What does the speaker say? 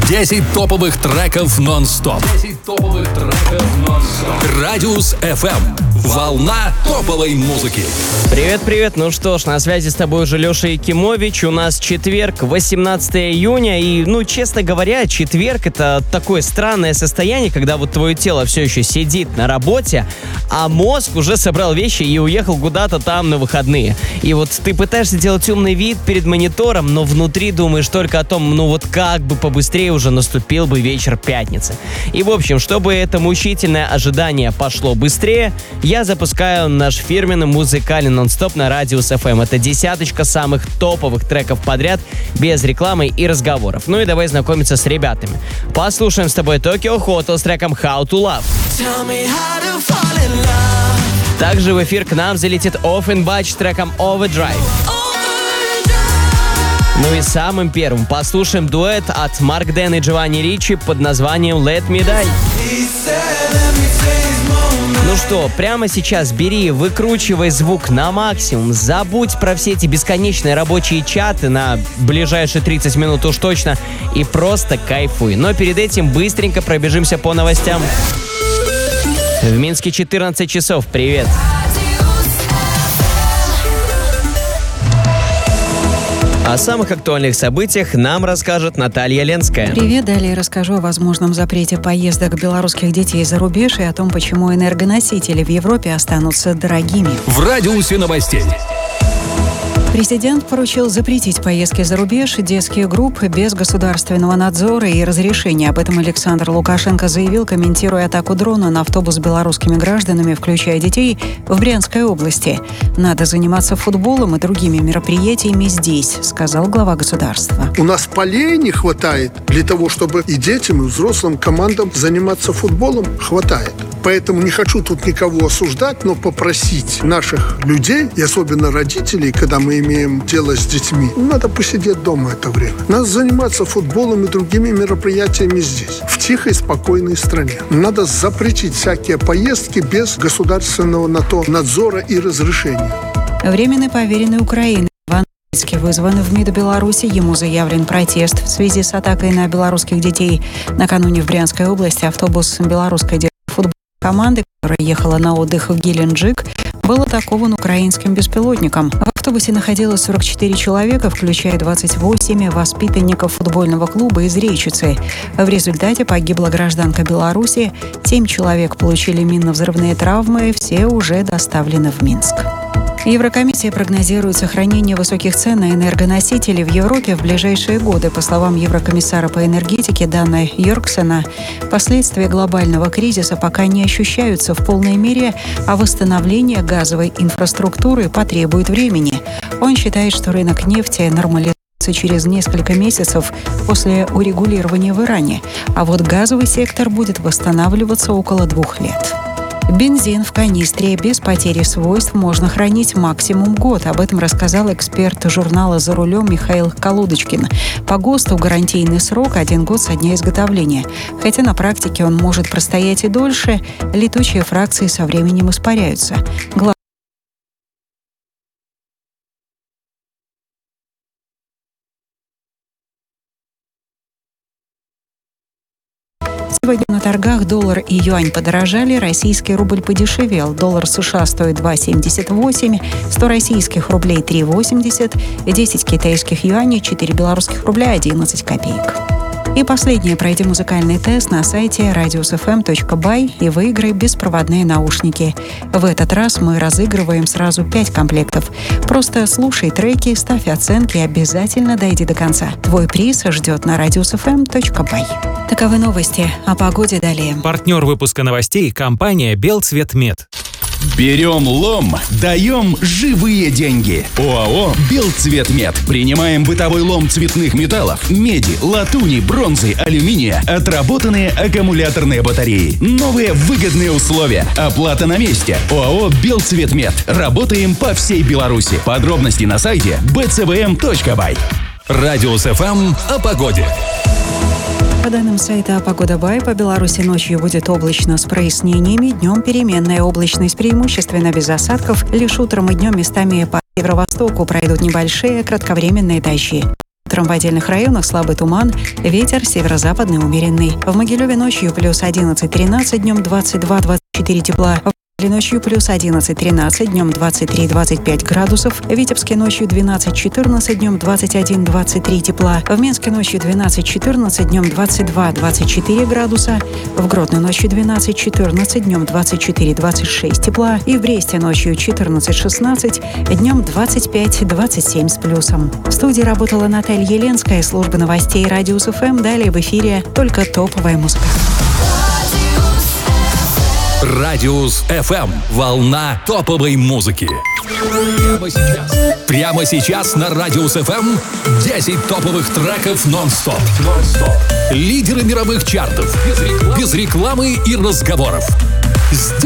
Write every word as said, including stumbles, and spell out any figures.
десять топовых треков нон-стоп. десять топовых треков нон-стоп. Радиус эф эм. Волна топовой музыки. Привет-привет. Ну что ж, на связи с тобой уже Леша Якимович. У нас четверг, восемнадцатое июня. И, ну, честно говоря, четверг — это такое странное состояние, когда вот твое тело все еще сидит на работе, а мозг уже собрал вещи и уехал куда-то там на выходные. И вот ты пытаешься делать умный вид перед монитором, но внутри думаешь только о том, ну вот как бы побыстрее уже наступил бы вечер пятницы. И, в общем, чтобы это мучительное ожидание пошло быстрее, я запускаю наш фирменный музыкальный нон-стоп на Радиус эф эм. Это десяточка самых топовых треков подряд, без рекламы и разговоров. Ну и давай знакомиться с ребятами. Послушаем с тобой Tokyo Hotel с треком How to Love. Также в эфир к нам залетит Offenbach с треком Overdrive. Ну и самым первым послушаем дуэт от Марк Дэн и Джованни Ричи под названием Let Me Die. Ну что, прямо сейчас бери, выкручивай звук на максимум, забудь про все эти бесконечные рабочие чаты на ближайшие тридцать минут уж точно и просто кайфуй. Но перед этим быстренько пробежимся по новостям. В Минске четырнадцать часов. Привет. О самых актуальных событиях нам расскажет Наталья Ленская. Привет, далее расскажу о возможном запрете поездок белорусских детей за рубеж и о том, почему энергоносители в Европе останутся дорогими. В радиусе новостей. Президент поручил запретить поездки за рубеж детских групп без государственного надзора и разрешения. Об этом Александр Лукашенко заявил, комментируя атаку дрона на автобус с белорусскими гражданами, включая детей, в Брянской области. «Надо заниматься футболом и другими мероприятиями здесь», — сказал глава государства. У нас полей не хватает для того, чтобы и детям, и взрослым командам заниматься футболом. Хватает. Поэтому не хочу тут никого осуждать, но попросить наших людей, и особенно родителей, когда мы имеем дело с детьми, надо посидеть дома это время. Надо заниматься футболом и другими мероприятиями здесь, в тихой, спокойной стране. Надо запретить всякие поездки без государственного на то надзора и разрешения. Временный поверенный Украины Иван Новицкий вызван в МИД Беларуси. Ему заявлен протест в связи с атакой на белорусских детей. Накануне в Брянской области автобус белорусской детской футбольной команды, которая ехала на отдых в Геленджик, был атакован украинским беспилотником. В автобусе находилось сорок четыре человека, включая двадцать восемь воспитанников футбольного клуба из Речицы. В результате погибла гражданка Беларуси, семь человек получили минно-взрывные травмы, все уже доставлены в Минск. Еврокомиссия прогнозирует сохранение высоких цен на энергоносители в Европе в ближайшие годы. По словам еврокомиссара по энергетике Дана Йорксена, последствия глобального кризиса пока не ощущаются в полной мере, а восстановление газовой инфраструктуры потребует времени. Он считает, что рынок нефти нормализуется через несколько месяцев после урегулирования в Иране, а вот газовый сектор будет восстанавливаться около двух лет. Бензин в канистре без потери свойств можно хранить максимум год. Об этом рассказал эксперт журнала «За рулем» Михаил Колодочкин. По ГОСТу гарантийный срок – один год со дня изготовления. Хотя на практике он может простоять и дольше, летучие фракции со временем испаряются. Сегодня на торгах доллар и юань подорожали, российский рубль подешевел. Доллар США стоит два семьдесят восемь, сто российских рублей три восемьдесят, десять китайских юаней, четыре белорусских рубля одиннадцать копеек. И последнее. Пройди музыкальный тест на сайте радиус эф эм точка бай и выиграй беспроводные наушники. В этот раз мы разыгрываем сразу пять комплектов. Просто слушай треки, ставь оценки и обязательно дойди до конца. Твой приз ждет на радиус эф эм точка бай. Таковы новости. О погоде далее. Партнер выпуска новостей – компания «Белцветмет». Берем лом, даем живые деньги. ОАО «Белцветмет». Принимаем бытовой лом цветных металлов, меди, латуни, бронзы, алюминия, отработанные аккумуляторные батареи. Новые выгодные условия. Оплата на месте. ОАО «Белцветмет». Работаем по всей Беларуси. Подробности на сайте би цэ вэ эм точка бай. Радиус эф эм о погоде. По данным сайта «Погода Бай», по Беларуси ночью будет облачно с прояснениями, днем переменная облачность, преимущественно без осадков, лишь утром и днем местами по северо-востоку пройдут небольшие кратковременные дожди. Утром в отдельных районах слабый туман, ветер северо-западный умеренный. В Могилеве ночью плюс одиннадцать-тринадцать, днем двадцать два-двадцать четыре тепла. Ночью плюс одиннадцать-тринадцать, днем двадцать три-двадцать пять градусов. В Витебске ночью двенадцать-четырнадцать, днем двадцать один-двадцать три тепла. В Минске ночью двенадцать-четырнадцать, днем двадцать два-двадцать четыре градуса. В Гродно ночью двенадцать-четырнадцать, днем двадцать четыре-двадцать шесть тепла. И в Бресте ночью четырнадцать-шестнадцать, днем двадцать пять-двадцать семь с плюсом. В студии работала Наталья Еленская, служба новостей Радиус эф эм. Далее в эфире только топовая музыка. Радиус эф эм. Волна топовой музыки. Прямо сейчас. Прямо сейчас на Радиус эф эм десять топовых треков нон-стоп. нон-стоп. Лидеры мировых чартов. Без рекламы, без рекламы и разговоров.